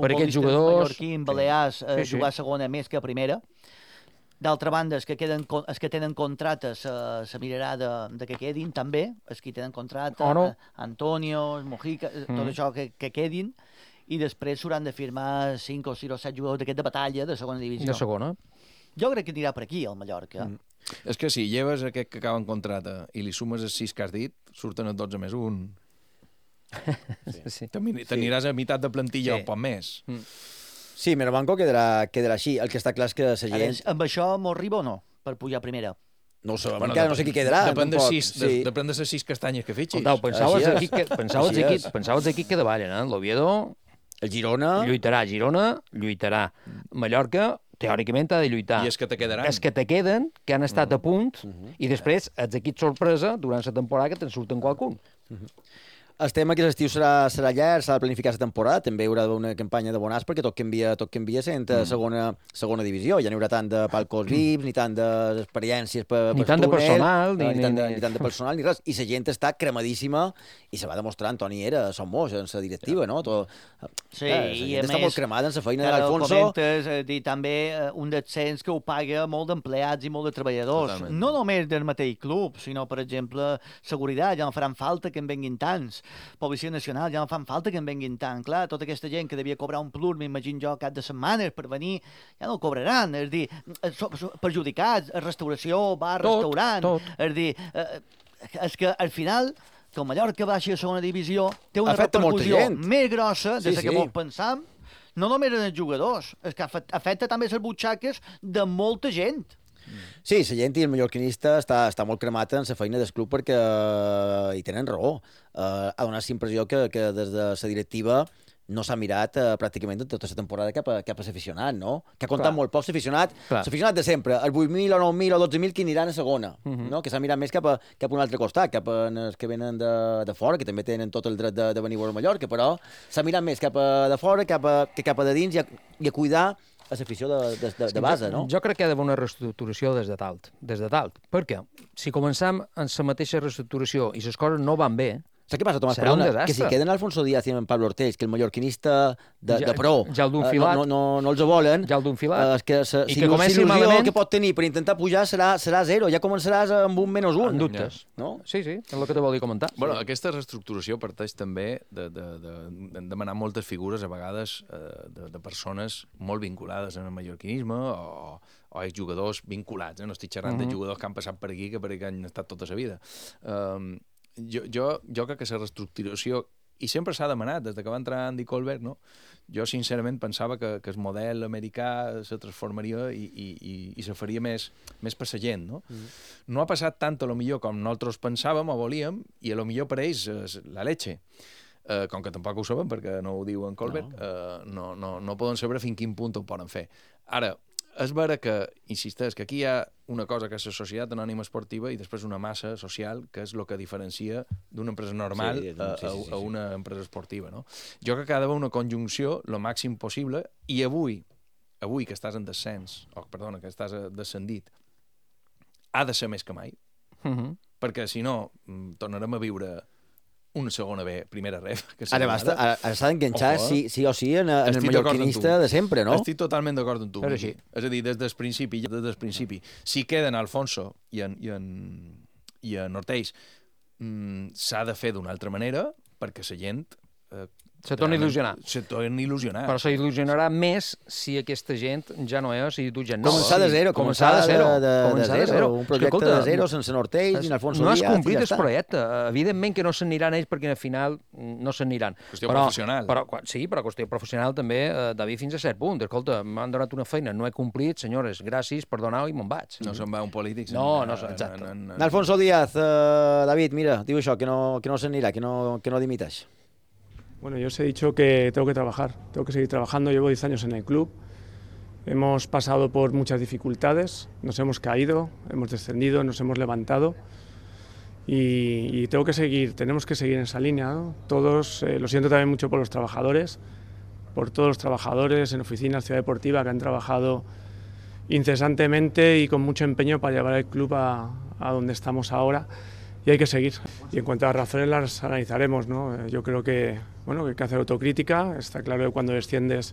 futbolistes mallorquins, balears, jugar a segona més que a primera. D'altra banda, els que tenen contrates se mirarà de que quedin també, els que tenen contracte, Antonio, Mojica, tot això que quedin, i després s'hauran de firmar 5 o 6 o 7 jugadors d'aquest de batalla de segona divisió. De segona. Jo crec que anirà per aquí, al Mallorca. És que si lleves aquest que acaba en contracte i li sumes els 6 que has dit, surten els 12 més 1. T'aniràs a meitat de plantilla o poc més. Sí, Merobanco quedarà així. El que està clar és que la gent... Amb això m'ho arriba o no, per pujar a primera? No ho sé, encara no sé qui quedarà. Depèn de les 6 castanyes que fitxis. Pensaves aquí que davallen, eh? L'Oviedo... El Girona... Lluitarà. Mallorca, teòricament, ha de lluitar. I els que te quedaran. Els que te queden, que han estat a punt, i després els equips sorpresa, durant la temporada, que te'n surten qualcun. El tema que l'estiu serà llarg, s'ha de planificar la temporada, també hi haurà una campanya de bonars perquè tot canvia sent segona divisió. Ja no hi haurà tant de palcos VIPs, ni tant d'experiències per ni tant de personal, ni tant de personal, ni res. I la gent està cremadíssima i se va demostrar, Antoni era somos en la directiva, no? Sí, i a més... Està molt cremada en la feina de l'Alfonso. Comentes, també un descens que ho paga molt d'empleats i molt de treballadors. Totalment. No només del mateix club, sinó, per exemple, seguretat, ja no faran falta que en venguin tants. Policia Nacional, ja no fan falta que en venguin tant. Clar, tota aquesta gent que devia cobrar un plus, m'imagino jo, cap de setmanes per venir, ja no el cobraran. És dir, perjudicats, restauració, bar, restaurant. És dir, és que al final, que el Mallorca baixi a segona divisió, té una repercussió més grossa des que molts pensam, no només en els jugadors, és que afecta també les butxaques de molta gent. Sí, la gent i el mallorquinista està molt cremat en la feina del club perquè hi tenen raó. Ha donat la impressió que des de la directiva no s'ha mirat pràcticament tota la temporada cap a l'aficionat, no? Que ha comptat molt poc l'aficionat de sempre, els 8.000 o 9.000 o 12.000 que aniran a segona, no? Que s'ha mirat més cap a un altre costat, cap a els que venen de fora, que també tenen tot el dret de venir a Mallorca, però s'ha mirat més cap a de fora que cap a de dins i a cuidar a l'afició de base, no? Jo crec que hi ha d'haver una reestructuració des de dalt, perquè si començam en la mateixa reestructuració i les coses no van bé, saps què passa, Tomàs? Perdona, que si queden Alfonso Díaz i en Pablo Ortells, que el mallorquinista de pro no els volen, que l'il·lusió que pot tenir per intentar pujar serà zero, ja començaràs amb un -1. En dubtes. Sí, és el que te volia comentar. Bueno, aquesta reestructuració parteix també de demanar moltes figures, a vegades, de persones molt vinculades en el mallorquinisme o exjugadors vinculats. No estic xerrant de jugadors que han passat per aquí, que per aquí han estat tota la vida. Jo crec que la reestructuració, i sempre s'ha demanat, des que va entrar Andy Colbert, no? Jo sincerament pensava que el model americà se transformaria i se faria més per la gent, no? No ha passat tant, a lo millor, com nosaltres pensàvem o volíem, i a lo millor per ells la leche. Com que tampoc ho sabem, perquè no ho diu en Colbert, no poden saber fins quin punt ho poden fer. Ara, és vera que, insisteix, que aquí hi ha una cosa que és la societat anònima esportiva i després una massa social, que és el que diferencia d'una empresa normal a una empresa esportiva, no? Jo crec que ha d'haver una conjunció el màxim possible i avui que estàs en descens, que estàs descendit, ha de ser més que mai, perquè si no tornarem a viure una segona B, primera ref. Ara s'ha d'enganxar sí o sí en el mallorquinista de sempre, no? Estic totalment d'acord amb tu. És a dir, des del principi, si queden Alfonso i en Ortells, s'ha de fer d'una altra manera perquè la gent... Se torna a il·lusionar. Però se il·lusionarà més si aquesta gent ja no és i tu ja no. Començar de zero. Un projecte de zero sense Ortells ni Alfonso Díaz. No has complit el projecte. Evidentment que no s'aniran ells perquè al final no s'aniran. Qüestió professional. Sí, però qüestió professional també, David, fins a cert punt. Escolta, m'han donat una feina, no he complit, senyores, gràcies, perdoneu i me'n vaig. No se'n va un polític. No, exacte. Alfonso Díaz, David, mira, diu això, que no s'anirà, que no dimiteix. Bueno, yo os he dicho que tengo que trabajar, tengo que seguir trabajando. Llevo 10 años en el club, hemos pasado por muchas dificultades, nos hemos caído, hemos descendido, nos hemos levantado y tenemos que seguir en esa línea, ¿no? Todos, lo siento también mucho por los trabajadores, por todos los trabajadores en oficinas, Ciudad Deportiva, que han trabajado incesantemente y con mucho empeño para llevar el club a donde estamos ahora. Y hay que seguir. Y en cuanto a razones las analizaremos, ¿no? Yo creo que hay que hacer autocrítica. Está claro que cuando desciendes